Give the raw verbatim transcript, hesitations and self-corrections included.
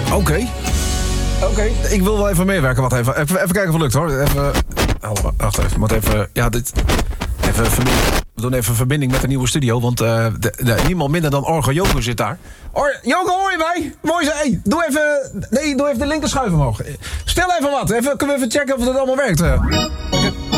Oké. Okay. Oké. Okay. Ik wil wel even meewerken. Wacht even. Even, even kijken of het lukt, hoor. Even... Oh, wacht even. Ik moet even... Ja, dit... Even verbinding. We doen even verbinding met de nieuwe studio, want uh, de, de, niemand minder dan Orgo Jogo zit daar. Or, Jogo, hoor je mij? Mooi zo. Hey, doe even... Nee, doe even de linkerschuif omhoog. Stel even wat. Even, kunnen we even checken of het allemaal werkt. Uh.